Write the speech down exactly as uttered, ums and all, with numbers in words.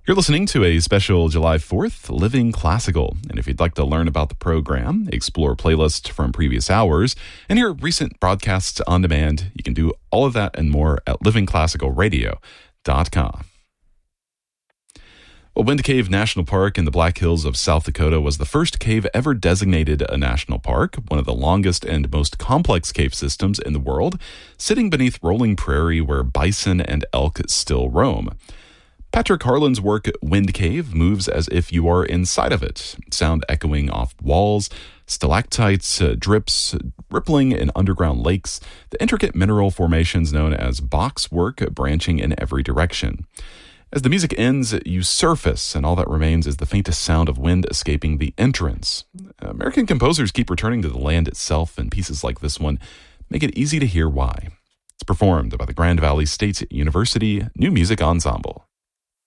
You're listening to a special July fourth Living Classical. And if you'd like to learn about the program, explore playlists from previous hours, and hear recent broadcasts on demand, you can do all of that and more at living classical radio dot com. Well, Wind Cave National Park in the Black Hills of South Dakota was the first cave ever designated a national park, one of the longest and most complex cave systems in the world, sitting beneath rolling prairie where bison and elk still roam. Patrick Harlan's work, Wind Cave, moves as if you are inside of it, sound echoing off walls, stalactites, uh, drips, rippling in underground lakes, the intricate mineral formations known as boxwork branching in every direction. As the music ends, you surface, and all that remains is the faintest sound of wind escaping the entrance. American composers keep returning to the land itself, and pieces like this one make it easy to hear why. It's performed by the Grand Valley State University New Music Ensemble.